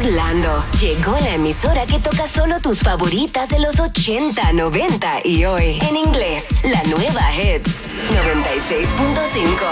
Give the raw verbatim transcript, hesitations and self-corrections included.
Hablando. Llegó la emisora que toca solo tus favoritas de los ochenta, noventa y hoy en inglés. La nueva Hits noventa y seis punto cinco.